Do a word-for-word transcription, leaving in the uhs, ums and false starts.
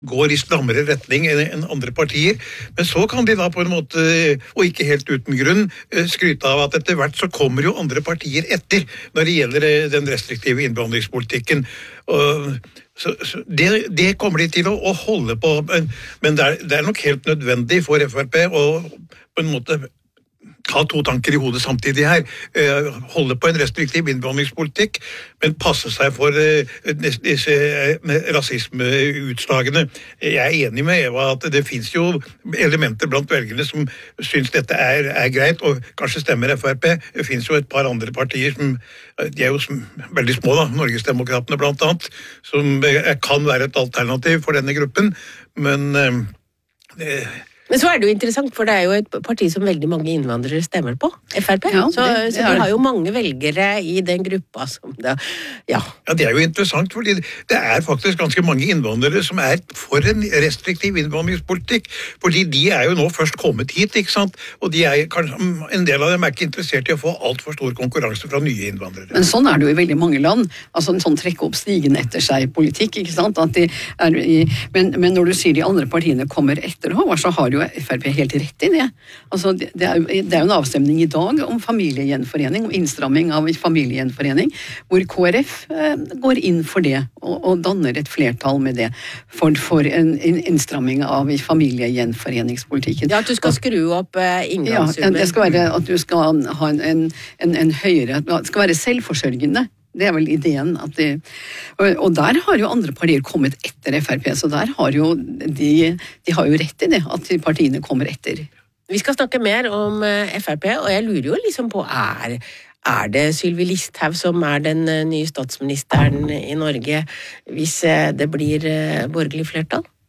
går i strammere retning enn andre partier, men så kan de da på en måte, og ikke helt uten grunn, skryte av at etter hvert så kommer jo andre partier etter når det gjelder den restriktive innvandringspolitikken. Og så, så det, det kommer de til å, å holde på, men, men det, er, det er nok helt nødvendig for F R P å på en måte ha to tanker i hodet samtidig her. Holde på en restriktiv innvandringspolitikk, men passe seg for disse rasismeutslagene. Jeg er enig med Eva at det finnes jo elementer blant velgerne som synes dette er, er greit, og kanskje stemmer F R P. Det finnes jo et par andre partier som, de er jo som, veldig små da, Norgesdemokratene blant annet, som kan være et alternativ for denne gruppen, men det Men så er det jo interessant, for det er jo et parti som veldig mange innvandrere stemmer på, F R P. Ja, så, det, det så de har jo mange velgere i den gruppa som det, ja. Ja, det er jo interessant, fordi det er faktisk ganske mange innvandrere som er for en restriktiv innvandringspolitikk, fordi de er jo nå først kommet hit, ikke sant? Og de er, kanskje, en del av dem er ikke interessert i å få alt for stor konkurranse fra nye innvandrere. Men sånn er det jo i veldig mange land, altså en sånn trekke opp stigen etter seg politikk, ikke sant? At de er i, men, men når du sier de andre partiene kommer etter, så har jo F R P helt rett i det. Altså, det, er, det er jo en avstemning i dag om familiegjenforening, om innstramming av familiegjenforening, hvor K R F eh, går inn for det, og, og danner et flertall med det, for, for en, en innstramming av familiegjenforeningspolitikken. Ja, at du skal skru opp eh, inngangssummen. Ja, det skal være at du skal ha en, en, en, en høyere, det skal være selvforsørgende. Det er vel ideen at de, og, og der har jo andre partier kommet etter F R P, så der har jo de, de har jo rett i det, at partiene kommer etter. Vi skal snakke mer om F R P, og jeg lurer jo liksom på, er, er det Sylvi Listhaug som er den nye statsministeren i Norge hvis det blir borgerlig flertall?